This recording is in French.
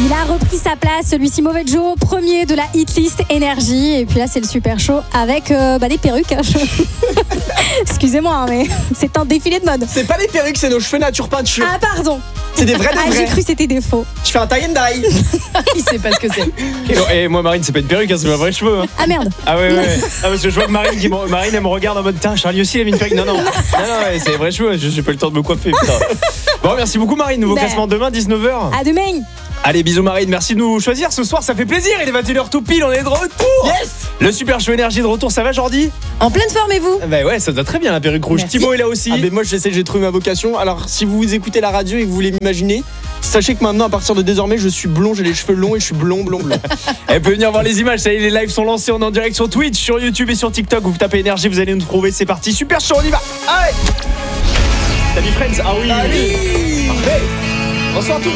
Il a repris sa place, celui-ci Mauvais Joe, premier de la hitlist Énergie. Et puis là, c'est le super show avec des perruques. Excusez-moi, hein, mais c'est un défilé de mode. C'est pas des perruques, c'est nos cheveux nature peinture. Ah, pardon. C'est des vrais de J'ai vrais. cru que c'était des faux. Je fais un tie and dye. Il sait pas ce que c'est. Et moi, Marine, c'est pas une perruque, hein, c'est mes vrais cheveux. Hein. Ah merde. Ah ouais. Ah, parce que je vois que Marine, elle me regarde en mode tiens, Charlie aussi, il a mis une perruque. Non, ouais, c'est les vrais cheveux, j'ai pas eu le temps de me coiffer. Putain. Bon, merci beaucoup, Marine. Nouveau classement demain, 19h. À demain. Allez, bisous, Marine. Merci de nous choisir ce soir, ça fait plaisir. Il est 21h tout pile, on est de retour. Yes. Le super show Énergie de retour, ça va, Jordi? En pleine forme, et vous? Bah ouais, ça va très bien la perruque rouge. Merci. Thibaut est là aussi. Ah, mais moi, je sais que j'ai trouvé ma vocation. Alors, si vous écoutez la radio et que vous voulez m'imaginer, sachez que maintenant, à partir de désormais, je suis blond, j'ai les cheveux longs et je suis blond. Elle peut venir voir les images, ça y est, les lives sont lancés, on est en direct sur Twitch, sur YouTube et sur TikTok. Vous tapez Énergie, vous allez nous trouver, c'est parti. Super show, on y va. Allez. T'as mis Friends? Ah oui. Allez. Parfait. Bonsoir tout le monde.